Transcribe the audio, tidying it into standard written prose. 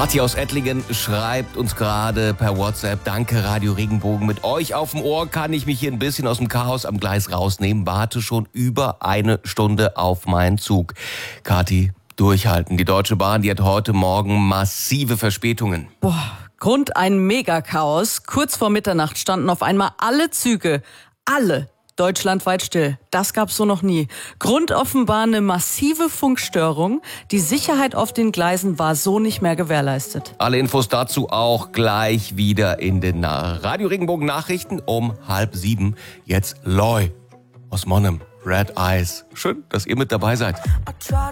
Kathi aus Ettlingen schreibt uns gerade per WhatsApp: Danke, Radio Regenbogen. Mit euch auf dem Ohr kann ich mich hier ein bisschen aus dem Chaos am Gleis rausnehmen. Warte schon über eine Stunde auf meinen Zug. Kathi, durchhalten. Die Deutsche Bahn, die hat heute Morgen massive Verspätungen. Grund ein Megakaos. Kurz vor Mitternacht standen auf einmal alle Züge, deutschlandweit still. Das gab's so noch nie. Grund offenbar eine massive Funkstörung. Die Sicherheit auf den Gleisen war so nicht mehr gewährleistet. Alle Infos dazu auch gleich wieder in den Radio Regenbogen Nachrichten um 6:30. Jetzt Loy aus Monnem, Red Eyes. Schön, dass ihr mit dabei seid.